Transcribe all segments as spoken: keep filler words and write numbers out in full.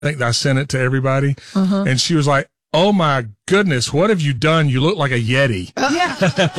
I think I sent it to everybody. Uh-huh. And she was like, oh my goodness, what have you done? You look like a Yeti. Yeah.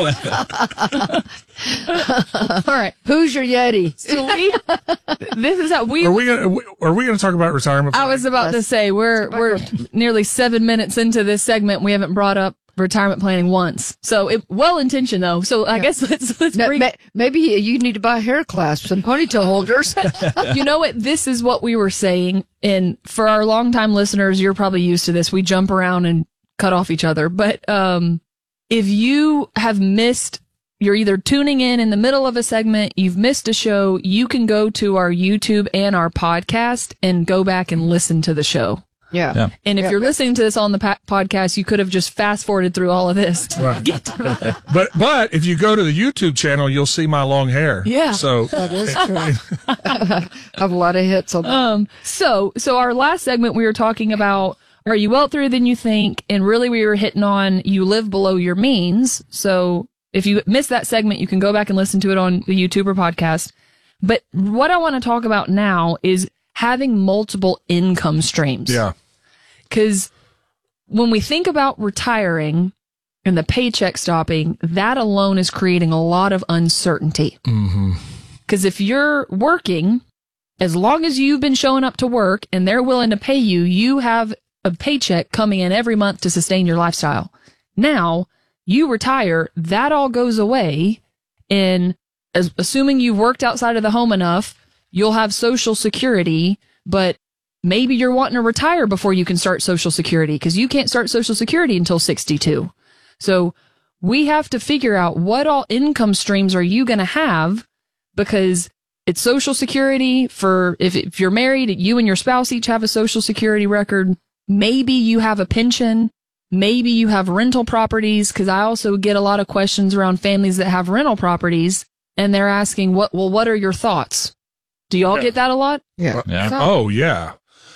All right. Who's your Yeti? So we, this is how we, Are we gonna, are we gonna talk about retirement? I was about to say, we're, we're nearly seven minutes into this segment. We haven't brought up retirement planning once. So it, well intentioned though. So I yeah. guess let's, let's no, bring, ma- maybe you need to buy hair clasps and ponytail holders. You know what? This is what we were saying. And for our longtime listeners, you're probably used to this. We jump around and cut off each other. But, um, if you have missed, you're either tuning in in the middle of a segment, you've missed a show, you can go to our YouTube and our podcast and go back and listen to the show. Yeah. yeah. And if yeah. you're listening to this on the pa- podcast, you could have just fast forwarded through all of this. Right. but but if you go to the YouTube channel, you'll see my long hair. Yeah. So that is true. I have a lot of hits on that. Um, so, so our last segment, we were talking about, are you wealthier than you think? And really we were hitting on, you live below your means. So if you missed that segment, you can go back and listen to it on the YouTube or podcast. But what I want to talk about now is having multiple income streams. Yeah. Because when we think about retiring and the paycheck stopping, that alone is creating a lot of uncertainty. Because mm-hmm. if you're working, as long as you've been showing up to work and they're willing to pay you, you have a paycheck coming in every month to sustain your lifestyle. Now, you retire, that all goes away. And as, assuming you've worked outside of the home enough, you'll have Social Security, but maybe you're wanting to retire before you can start Social Security because you can't start Social Security until sixty-two. So we have to figure out what all income streams are you going to have, because it's Social Security for if, if you're married, you and your spouse each have a Social Security record. Maybe you have a pension. Maybe you have rental properties, because I also get a lot of questions around families that have rental properties and they're asking, what, well, what are your thoughts? Do y'all yeah. get that a lot? Yeah. yeah. So, Oh, yeah.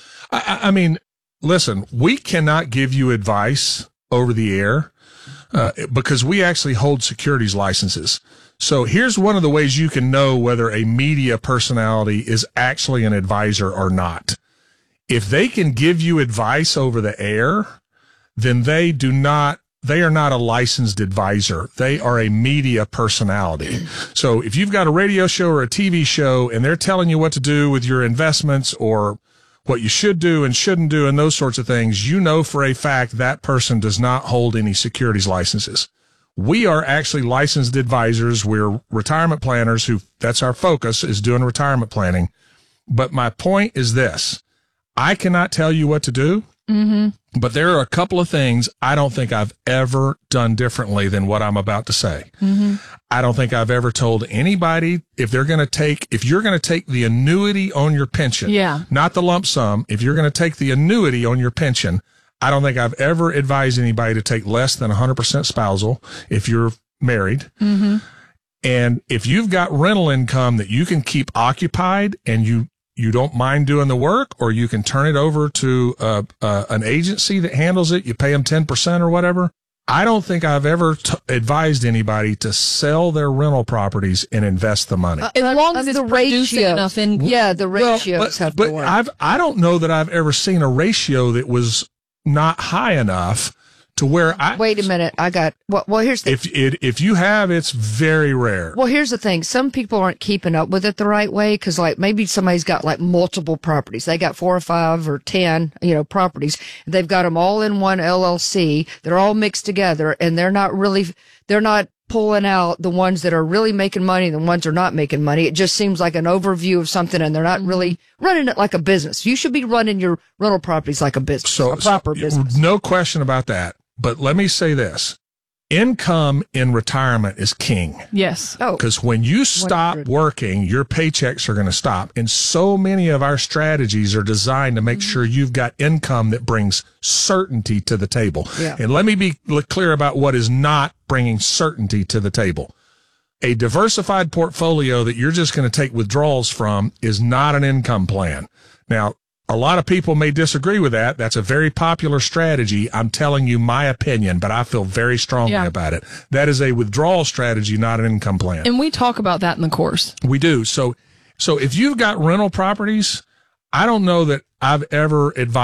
I, I mean, listen, we cannot give you advice over the air uh, because we actually hold securities licenses. So here's one of the ways you can know whether a media personality is actually an advisor or not. If they can give you advice over the air, then they do not, they are not a licensed advisor. They are a media personality. So if you've got a radio show or a T V show and they're telling you what to do with your investments or what you should do and shouldn't do and those sorts of things, you know for a fact that person does not hold any securities licenses. We are actually licensed advisors. We're retirement planners who, that's our focus, is doing retirement planning. But my point is this. I cannot tell you what to do, mm-hmm. but there are a couple of things I don't think I've ever done differently than what I'm about to say. Mm-hmm. I don't think I've ever told anybody if they're going to take, if you're going to take the annuity on your pension, yeah. not the lump sum, if you're going to take the annuity on your pension, I don't think I've ever advised anybody to take less than one hundred percent spousal if you're married. Mm-hmm. And if you've got rental income that you can keep occupied and you, you don't mind doing the work, or you can turn it over to uh, uh, an agency that handles it. You pay them ten percent or whatever. I don't think I've ever t- advised anybody to sell their rental properties and invest the money. Uh, As long as uh, it's the producing ratio. enough in. Yeah, the Well, ratios but, have but to work. I've, I don't know that I've ever seen a ratio that was not high enough to where I Wait a minute. I got, well, well here's the If it, if you have, it's very rare. Well, here's the thing. Some people aren't keeping up with it the right way because, like, maybe somebody's got, like, multiple properties. They got four or five or ten, you know, properties. They've got them all in one L L C. They're all mixed together, and they're not really, they're not pulling out the ones that are really making money and the ones that are not making money. It just seems like an overview of something, and they're not Mm-hmm. really running it like a business. You should be running your rental properties like a business, So, a proper so, business. no question about that. But let me say this. Income in retirement is king. Yes. Oh, Because when you stop hundred. working, your paychecks are going to stop. And so many of our strategies are designed to make Mm-hmm. sure you've got income that brings certainty to the table. Yeah. And let me be clear about what is not bringing certainty to the table. A diversified portfolio that you're just going to take withdrawals from is not an income plan. Now, a lot of people may disagree with that. That's a very popular strategy. I'm telling you my opinion, but I feel very strongly Yeah. about it. That is a withdrawal strategy, not an income plan. And we talk about that in the course. We do. So, so if you've got rental properties, I don't know that I've ever advised